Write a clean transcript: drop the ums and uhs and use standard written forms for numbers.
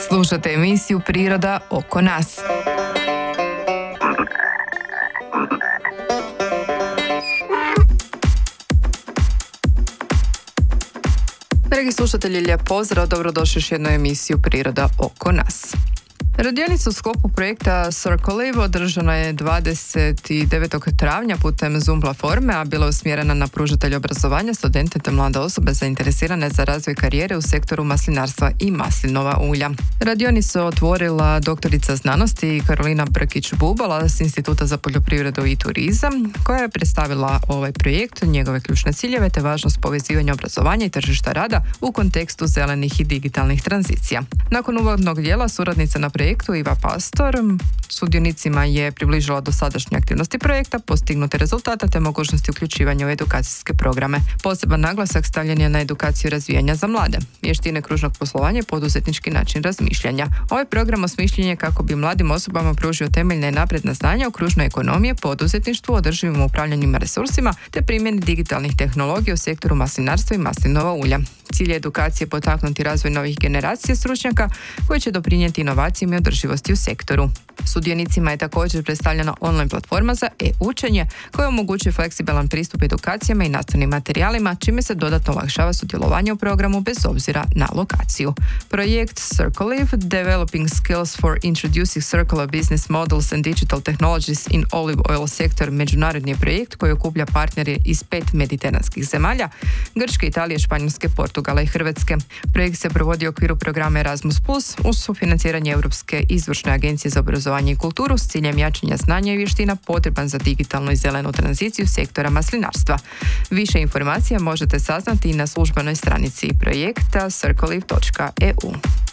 Slušate emisiju Priroda oko nas. Dragi slušatelji, lijep pozdrav, dobrodošli u jednu emisiju Priroda oko nas. Radionica u sklopu projekta Circle održana je 29. travnja putem Zoom platforme, a bila je usmjerena na pružatelje obrazovanja, studente te mlade osobe zainteresirane za razvoj karijere u sektoru maslinarstva i maslinova ulja. Radionicu otvorila doktorica znanosti Karolina Brkić-Bubala s Instituta za poljoprivredu i turizam, koja je predstavila ovaj projekt, njegove ključne ciljeve te važnost povezivanja obrazovanja i tržišta rada u kontekstu zelenih i digitalnih tranzicija. Nakon uvodnog dijela suradnica na projektu Iva Pastor sudionicima je približila dosadašnje aktivnosti projekta, postignute rezultate te mogućnosti uključivanja u edukacijske programe. Poseban naglasak stavljen je na edukaciju razvijanja za mlade, vještine kružnog poslovanja i poduzetnički način razmišljanja. Ovaj program osmišljen je kako bi mladim osobama pružio temeljne i napredna znanja u kružnoj ekonomiji, poduzetništvu, održivim upravljanjima resursima te primjeni digitalnih tehnologija u sektoru maslinarstva i maslinova ulja. Cilj je edukacije potaknuti razvoj novih generacija stručnjaka koji će doprinijeti inovacijama i održivosti u sektoru. Sudionicima je također predstavljena online platforma za e-učenje koja omogućuje fleksibilan pristup edukacijama i nastavnim materijalima, čime se dodatno olakšava sudjelovanje u programu bez obzira na lokaciju. Projekt Circle, Developing Skills for Introducing Circular Business Models and Digital Technologies in Olive Oil Sector međunarodni je projekt koji okuplja partnere iz 5 mediteranskih zemalja, Grčke, Italije, Španjolske, Portugala i Hrvatske. Projekt se provodi u okviru programa Erasmus+, uz sufinanciranje Europske izvršne agencije za obrazovanje i kulturu s ciljem jačanja znanja i vještina potreban za digitalnu i zelenu tranziciju sektora maslinarstva. Više informacija možete saznati i na službenoj stranici projekta circleive.eu.